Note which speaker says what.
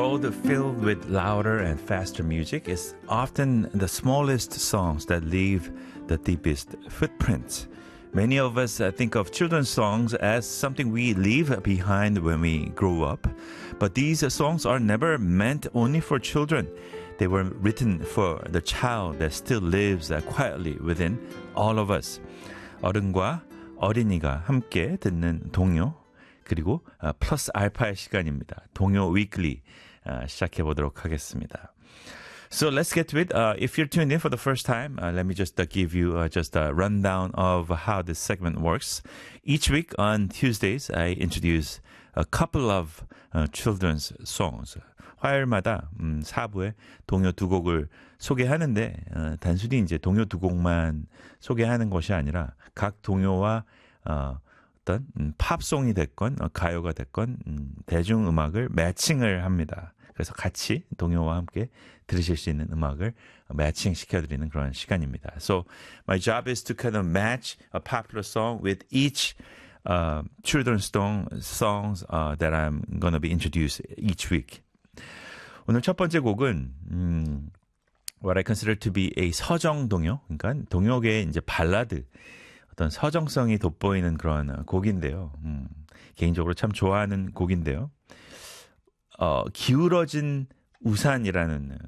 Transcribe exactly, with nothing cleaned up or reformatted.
Speaker 1: world filled with louder and faster music is often the smallest songs that leave the deepest footprints. Many of us uh, think of children's songs as something we leave behind when we grow up. But these uh, songs are never meant only for children. They were written for the child that still lives uh, quietly within all of us. 어른과 어린이가 함께 듣는 동요, 그리고 어, 플러스 알파의 시간입니다. 동요 위클리 어, 시작해 보도록 하겠습니다. So let's get to it. Uh, if you're tuned in for the first time, uh, let me just uh, give you uh, just a rundown of how this segment works. Each week on Tuesdays, I introduce a couple of uh, children's songs. 화요일마다 음, 사 부에 동요 두 곡을 소개하는데 어, 단순히 이제 동요 두 곡만 소개하는 것이 아니라 각 동요와 어, 어떤 음, 팝송이 됐건 어, 가요가 됐건 음, 대중음악을 매칭을 합니다. 그래서 같이 동요와 함께 들으실 수 있는 음악을 매칭 시켜드리는 그런 시간입니다. So my job is to kind of match a popular song with each uh, children's song, songs uh, that I'm going to be introduced each week. 오늘 첫 번째 곡은 음, what I consider to be a 서정 동요, 그러니까 동요계의 이제 발라드, 어떤 서정성이 돋보이는 그런 곡인데요. 음, 개인적으로 참 좋아하는 곡인데요. 어, 기울어진 우산이라는